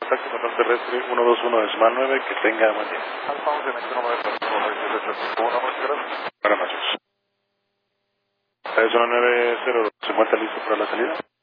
contacto control terrestre 121 que tenga buen día. Alfa 11, necesito Para mayores. 319 se encuentra listo para la salida.